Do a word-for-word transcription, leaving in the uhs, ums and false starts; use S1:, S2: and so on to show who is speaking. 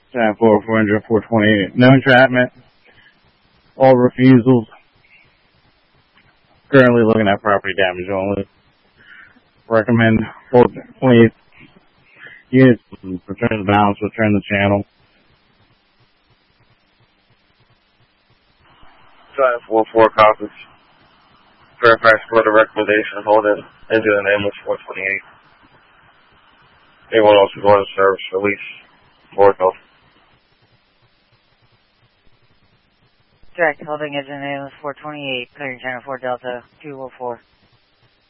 S1: Channel four, four hundred, four twenty-eight. No entrapment. All refusals. Currently looking at property damage only. Recommend four twenty-eight units. Return the balance, return the channel.
S2: Channel four, four copies. Fairfax Court of Recommendation, hold it. Engine and ambulance four twenty-eight. Anyone else who's going to service, release. Four health.
S3: Direct holding engine ambulance four twenty-eight, clearing channel four Delta two oh four.